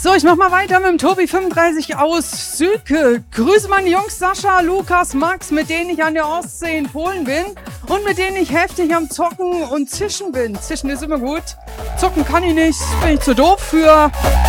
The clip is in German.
So, ich mach mal weiter mit dem Tobi 35 aus Sülke. Grüße meine Jungs Sascha, Lukas, Max, mit denen ich an der Ostsee in Polen bin und mit denen ich heftig am Zocken und Zischen bin. Zischen ist immer gut. Zocken kann ich nicht, bin ich zu doof für.